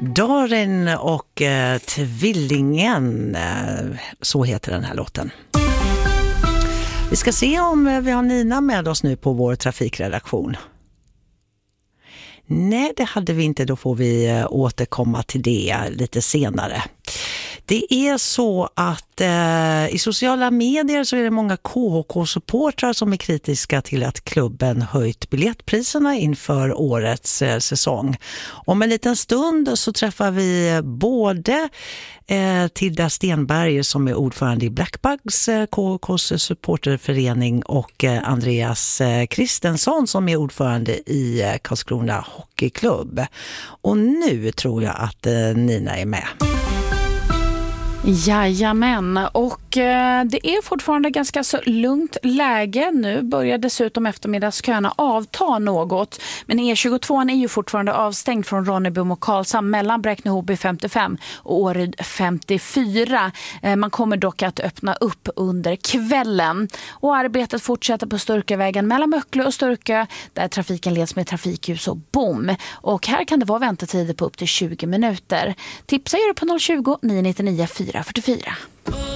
Darin och Tvillingen, så heter den här låten. Vi ska se om vi har Nina med oss nu på vår trafikredaktion. Nej, det hade vi inte. Då får vi återkomma till det lite senare. Det är så att i sociala medier så är det många KHK-supportrar som är kritiska till att klubben höjt biljettpriserna inför årets säsong. Om en liten stund så träffar vi både Tilda Stenberg som är ordförande i Blackbugs, KHKs supporterförening, och Andreas Kristensson som är ordförande i Karlskrona Hockeyklubb. Och nu tror jag att Nina är med. Jajamän, och det är fortfarande ganska så lugnt läge. Nu börjar dessutom eftermiddagsköerna avta något, men E22 är ju fortfarande avstängd från Ronnebom och Karlshamn mellan Bräkne-Hoby 55 och Åryd 54. Man kommer dock att öppna upp under kvällen, och arbetet fortsätter på Sturkavägen mellan Möcklö och Sturkö där trafiken leds med trafikljus och bom, och här kan det vara väntetider på upp till 20 minuter. Tipsa gör du på 020 999 444.